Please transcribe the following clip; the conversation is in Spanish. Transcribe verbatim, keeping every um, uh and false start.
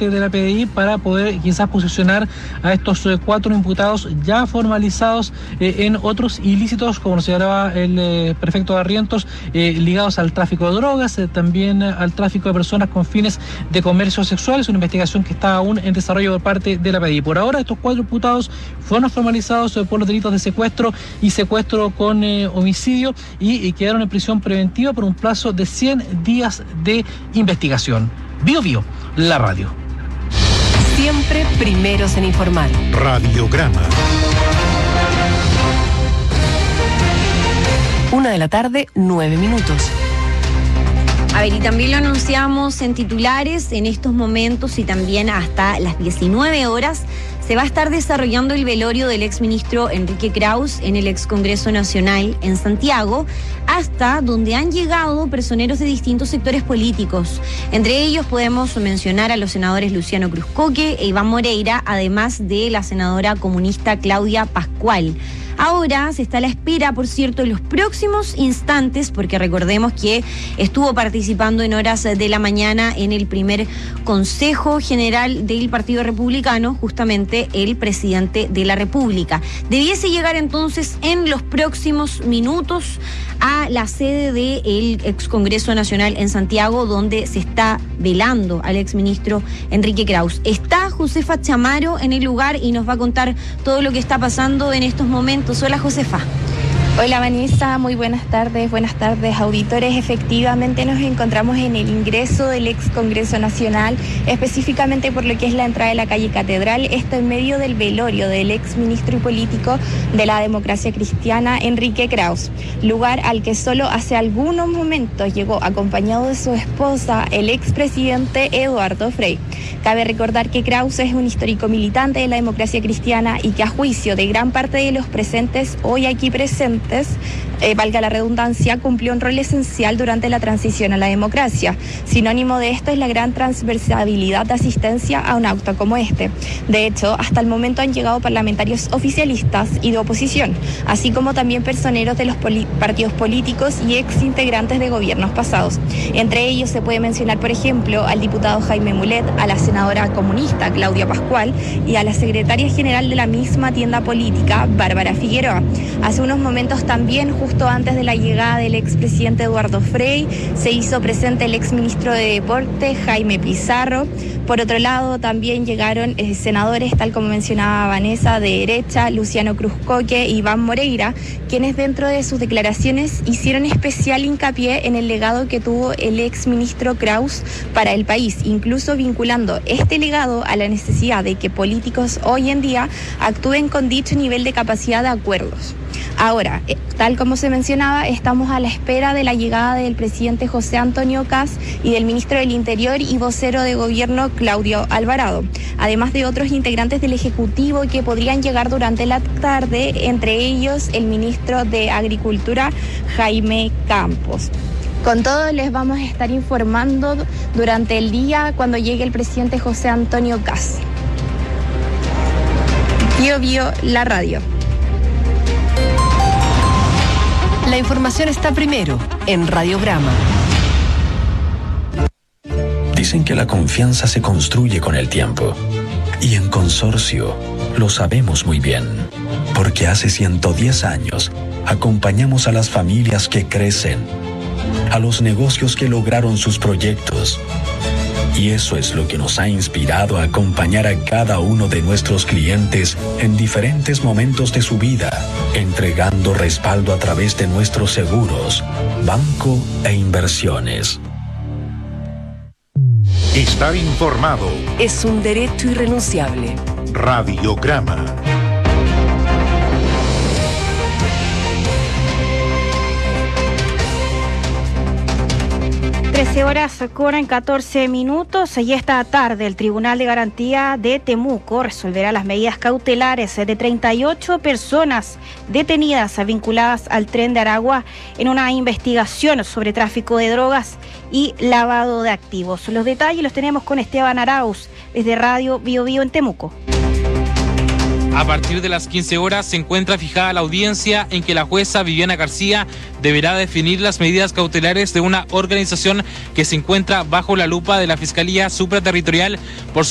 parte de la P D I para poder quizás posicionar a estos eh, cuatro imputados ya formalizados eh, en otros ilícitos, como nos señalaba el eh, prefecto de Barrientos, eh, ligados al tráfico de drogas, eh, también al tráfico de personas con fines de comercio sexual. Es una investigación que está aún en desarrollo por parte de la P D I. Por ahora, estos cuatro imputados fueron formalizados eh, por los delitos de secuestro y secuestro con eh, homicidio y, y quedaron en prisión preventiva por un plazo de cien días de investigación. Bio Bio, la radio. Siempre primeros en informar. Radiograma. Una de la tarde, nueve minutos. A ver, y también lo anunciamos en titulares, en estos momentos y también hasta las diecinueve horas, se va a estar desarrollando el velorio del exministro Enrique Kraus en el ex Congreso Nacional en Santiago, hasta donde han llegado personeros de distintos sectores políticos. Entre ellos podemos mencionar a los senadores Luciano Cruzcoque e Iván Moreira, además de la senadora comunista Claudia Pascual. Ahora se está a la espera, por cierto, de los próximos instantes, porque recordemos que estuvo participando en horas de la mañana en el primer Consejo General del Partido Republicano, justamente el presidente de la República. Debiese llegar entonces en los próximos minutos a la sede del ex Congreso Nacional en Santiago, donde se está velando al exministro Enrique Kraus. Está Josefa Chamaro en el lugar y nos va a contar todo lo que está pasando en estos momentos. Hola, Josefa. Hola, Vanessa, muy buenas tardes, buenas tardes, auditores. Efectivamente nos encontramos en el ingreso del ex Congreso Nacional, específicamente por lo que es la entrada de la calle Catedral, esto en medio del velorio del ex ministro y político de la democracia cristiana, Enrique Kraus, lugar al que solo hace algunos momentos llegó acompañado de su esposa, el expresidente Eduardo Frei. Cabe recordar que Kraus es un histórico militante de la democracia cristiana y que a juicio de gran parte de los presentes, hoy aquí presentes, Eh, valga la redundancia, cumplió un rol esencial durante la transición a la democracia. Sinónimo de esto es la gran transversabilidad de asistencia a un acto como este. De hecho, hasta el momento han llegado parlamentarios oficialistas y de oposición, así como también personeros de los poli- partidos políticos y ex integrantes de gobiernos pasados. Entre ellos se puede mencionar, por ejemplo, al diputado Jaime Mulet, a la senadora comunista Claudia Pascual y a la secretaria general de la misma tienda política, Bárbara Figueroa. Hace unos momentos también, justo antes de la llegada del expresidente Eduardo Frei, se hizo presente el exministro de Deporte, Jaime Pizarro. Por otro lado, también llegaron eh, senadores, tal como mencionaba Vanessa, de derecha, Luciano Cruzcoque y Iván Moreira, quienes dentro de sus declaraciones hicieron especial hincapié en el legado que tuvo el exministro Kraus para el país, incluso vinculando este legado a la necesidad de que políticos hoy en día actúen con dicho nivel de capacidad de acuerdos. Ahora, eh, tal como se mencionaba, estamos a la espera de la llegada del presidente José Antonio Kast y del ministro del Interior y vocero de gobierno Claudio Alvarado, además de otros integrantes del Ejecutivo que podrían llegar durante la tarde, entre ellos el ministro de Agricultura Jaime Campos. Con todo les vamos a estar informando durante el día cuando llegue el presidente José Antonio Kast. Bio Bio, la radio. La información está primero en Radiograma. Dicen que la confianza se construye con el tiempo. Y en Consorcio lo sabemos muy bien. Porque hace ciento diez años acompañamos a las familias que crecen, a los negocios que lograron sus proyectos. Y eso es lo que nos ha inspirado a acompañar a cada uno de nuestros clientes en diferentes momentos de su vida, entregando respaldo a través de nuestros seguros, banco e inversiones. Estar informado. Es un derecho irrenunciable. Radiograma. trece horas con catorce minutos y esta tarde el Tribunal de Garantía de Temuco resolverá las medidas cautelares de treinta y ocho personas detenidas vinculadas al Tren de Aragua en una investigación sobre tráfico de drogas y lavado de activos. Los detalles los tenemos con Esteban Arauz desde Radio Bio Bio en Temuco. A partir de las quince horas se encuentra fijada la audiencia en que la jueza Viviana García deberá definir las medidas cautelares de una organización que se encuentra bajo la lupa de la Fiscalía Supraterritorial por